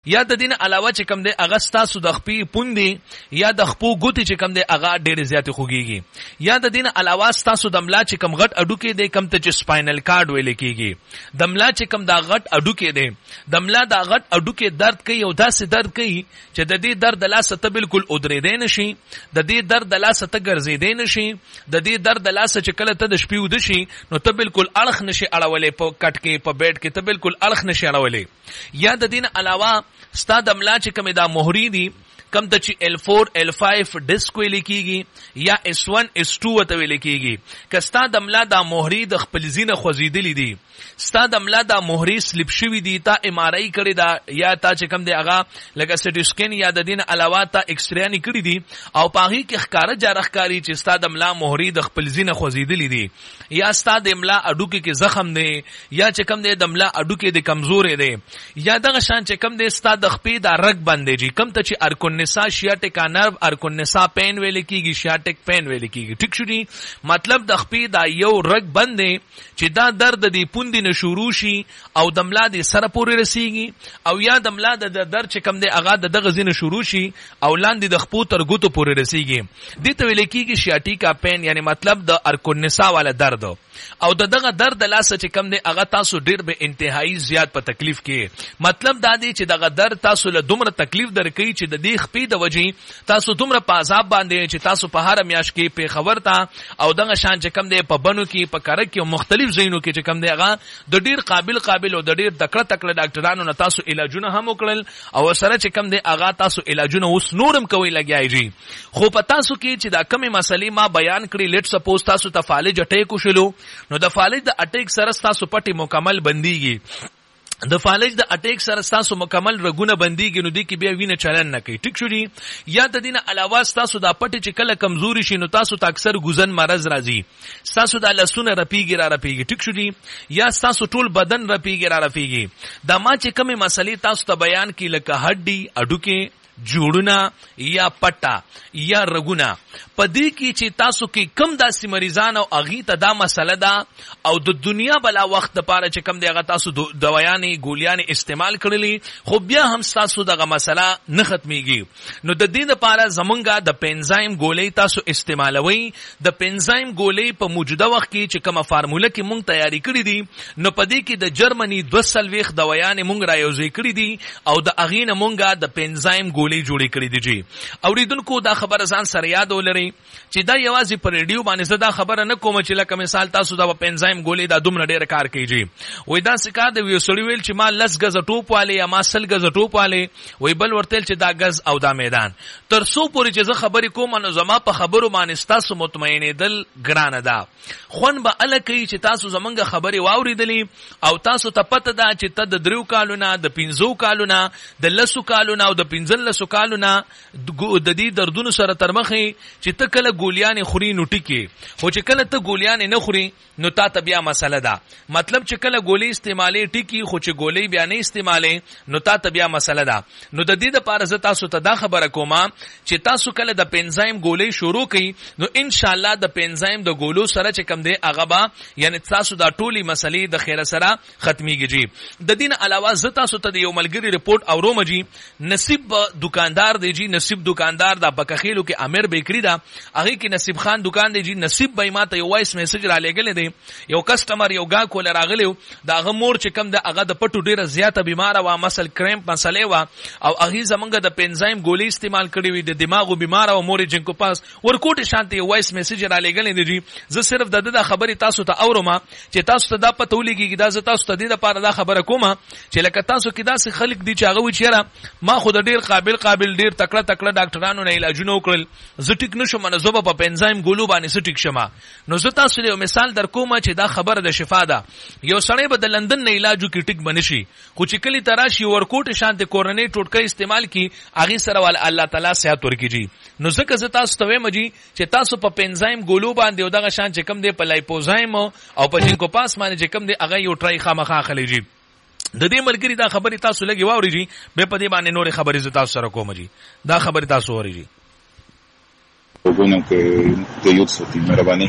یا د دین علاوه چې کم دی هغه ستاسو د خپې پوندې یا د خپو ګوتې چې کم دی هغه ډېرې زیاتې خوږېږي. یا د دین علاوه ستاسو د ملا چې کم غټ اډوکې دی کم ته چې سپاینل کارډ ویل کېږي، د ملا چې کم دا غټ اډوکې دی د ملا دا غټ اډوکې درد کوي او داسې درد کوي چې د دې درد د لاسه ته بالکل ودرېدی نه شي، د دې درد د لاسه ته ګرځېدی نه شي، د دې درد د لاسه چې کله ته د شپې وده شي نو ته بالکل اړخ نشي اړولی په کټ کې په بیډ کې ته بالکل اړخ نشي اړولی. یا د دین علاوه ستا د ملا چې کومې دا مهرې دي کم ته چې L4 L5 ډیسک ویل کېږي یا S1 S2 ته ویل کېږي، که ستا د ملا دا مهرې د خپل ځینه خوځېدلې دي، ستا د ملا دا مهرې سلیپ شوي دي، تا MRI کړې ده یا تا چې کم دی هغه لکه سټي سکین یا د دین علاوه تا ایکسرې کړې دي او په هغې کې ښکاره جاره ښکاري چې ستا د ملا مهرې د خپل ځینه خوځېدلې دي، یا ستا د ملا اډوکې کې زخم دی، یا چې کم دی د ملا اډوکې د کمزورې دی، یا دغه شان چې کم دی ستا د خپې دا رګ بندې جي کم ته چې ارکونسا شیاټیک نرو ارکونسا پین ویل کېږي شیاټیک پین ویل کېږي. ټیک شو دي مطلب د خپې دا یو رګ بندې چې دا درد د پوندې نه شروع شي او د ملا د سره پورې رسیږي، او یا د ملا د درد چې کم دی هغه د دغه ځینه شروع شي او لاندې د خپو تر ګوتو پورې رسیږي، دې ته ویل کېږي شیاټیکا پین، یعنی مطلب د ارکونسا والا درد. او دغه درد لاسه چې کم دی هغه تاسو ډیر به انتهایی زیات په تکلیف کې، مطلب دا دی چې دغه درد تاسو له دومره تکلیف درکوي چې د دې خپې د وجې تاسو دومره په عذاب باندې چې تاسو په هر میاشت کې پیښور ته او دغه شان چې کم دی په بنو کې په کرک کې او مختلف ځایونو کې چې کم دی هغه د ډیر قابل او د ډیر تکړه ډاکټرانو نه تاسو علاجونه هم وکړل او سره چې کم دی هغه تاسو علاجونه اوس نورم کوي لګیای جی. خو په تاسو کې چې دا کمې مسلې ما بیان کړې، لیټ سپوز تاسو ته فالج اٹیک وشلو نو د فالج د اٹیک سره تاسو پټي مکمل بنديږي، د فالج د اٹیک سره تاسو مکمل رګونه بنديږي نو د کې بیا وینه چلن نه کوي. ټیک شو دي. یا د دینه علاوه تاسو د پټي چې کله کمزوري شي نو تاسو ته اکثر ګوزن مرز راځي، تاسو د لسونه رپیږي. ټیک شو دي. یا تاسو ټول بدن رپیږي. دا ما چې کومه مسلې تاسو ته بیان کی لکه هډي اډوکه جوړونه یا پټا یا رګونه، پدې کې چې تاسو کې کم داسې مریضان او اغي ته دا مسله ده او د دنیا بلا وخت د پاره چې کم دی هغه تاسو دوايانې ګولیانې استعمال کړلې خو بیا هم تاسو دغه مسله نه ختميږي، نو د دې لپاره زمونږه د پنزایم ګولې تاسو استعمالوي. د پنزایم ګولې په موجوده وخت کې چې کومه فارموله کې مونږ تیاری کړې دي نو پدې کې د جرمني 200 دوايانې مونږ رايوځي کړې دي او د اغینه مونږه د پنزایم ګولې جوړې کړې دي. جی اوریدونکو دا خبره ځان سره یاد ولرئ چې دا یوازې پر ریډیو باندې زدا خبره نه کوم چې لکه مثال تاسو دا پنزایم ګولې دا دومره ډېر کار کوي. وای دا سکار دی یو سړی ویل چې ما لس غز ټوپ والے یا ما سل غز ټوپ والے، وای بل ورتل چې دا غز او دا میدان تر څو پورې چې زه خبرې کوم نو زما په خبرو باندې تاسو مطمئنېدل ګرانه ده. خون به ال کوي چې تاسو زمونږ خبرې واوریدلې او تاسو ته پته ده چې ته د 3 کالونه د 15 کالونه د 10 کالونه او د 15 کالونه د دې دردونو سره تر مخې چې ته کله ګولیانې خوري نو ټیکي، خو چې کله ته ګولیانې نه خوري نو تا ته بیا مسله ده. مطلب چې کله ګولې استعمالې ټیکي خو چې ګولې بیا نه استعمالې نو تا ته بیا مسله ده. نو د دې لپاره زه تاسو ته دا خبره کوم چې تاسو کله د پنزایم ګولې شروع کړئ نو ان شاء الله د پنزایم د ګولو سره چې کم دی هغه به یعنی تاسو دا ټولي مسلې د خیر سره ختميږي. د دین علاوه زه تاسو ته یو ملګری رپورټ اوروم جی. نصیب دکاندار دی جی، نصیب دکاندار دا بکخیلو کې امیر بیکری دا هغه کې نصیب خان دکان دی جی. نصیب بای ماته یو وایس میسج را لګل دی، یو کسٹمر یو گا کول راغلی دا هغه مور چې کم د هغه د پټو ډیره زیاته بیمار و مسل کریم مسلې و او هغه زمونږ د پنزایم ګولې استعمال کړې وي، د دماغو بیمار او مور جنکو پاس ورکوټ شانتي یو وایس میسج را لګل دی جی. زه صرف د خبرې تاسو ته اورم چې تاسو ته دا پته ولګي دا زه تاسو ته د لپاره دا خبره کوم چې لکه تاسو کې داسې خلک دي چې هغه و چیرې ما خو د ډیر قابل ډیر تکړه ډاکټرانو نه علاجونه وکړل، زه ټیک نشم نه زوبه په پنزایم ګولو باندې سټیک شمه. نو زه تاسو له مثال در کوم چې دا خبره د شفا ده. یو سړی به د لندن نه علاجو کې ټیک بنشي خو چې کلی تراشي ورکوټ شانته کورنۍ ټوټکې استعمال کی هغه سره ول الله تعالی صحت ورکړي. نو ځکه زه تاسو ته وایم جی چې تاسو په پنزایم ګولو باندې او دغه شان چې کم دی په لایپوزایم او په جنکو پاس باندې چې کم دی هغه یو ټرای خامخا خلی جی. د دې ملګری دا خبرې تاسو لګي واوري جی، به په دې باندې نور خبرې ز تاسو سره کوم جی. دا خبرې تاسو اوري جی. وګونو کې د یو څه دي مهرباني.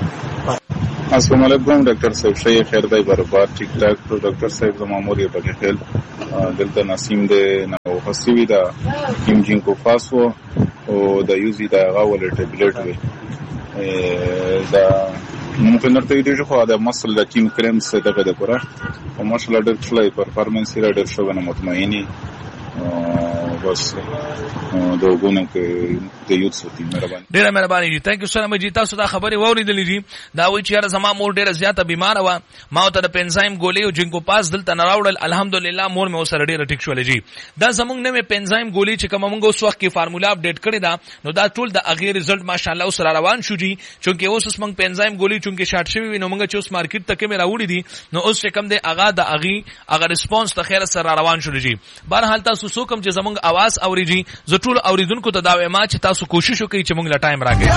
السلام علیکم ډاکټر صاحب، شي خیر دی برابر ټیک ټاک. ډاکټر صاحب زما مور یې په خیر دلته نسیم دې خاصي وي دا جینکو فاسو او د یوزي دا غاول ټابلیټ وي دا ممکن نرته دې خو دا مسل د کیم کریم څخه دغه د پوره او ماشاءالله ډېر ښه پرفارمنس یې ډېر ښه ونه مطمئني بس د وګونو کې د یوت سوتي مهرباني ډېر مهرباني جی ثانک یو سو مچ تاسو دا خبره ووریدلې جی دا وی چې زما مور ډېر زیاته بیمار و ما ته د پنزایم ګولې او جینکو پاس دلته نه راوړل الحمدلله مور مې وسره ډېر ټیک شولې جی دا زمونږ نه پنزایم ګولې چې کوم موږ اوس وخت کې فارمولا اپډیټ کړی دا نو دا ټول د اغیر رزلټ ماشاءالله اوس را روان شو جی چونکه اوس موږ پنزایم ګولې چونکه شارټ شوی نو موږ چې اوس مارکیټ ته کې راوړې دي نو اوس چې کوم د اغا د اغي اگر ریسپانس ته خیر سره روان شول جی بهر حال تاسو سو کوم چې زمونږ आवाज اوري جی زه ټول اوریدونکو ته دا وایم چې تاسو کوشش وکړئ چې موږ لا ټایم راکړئ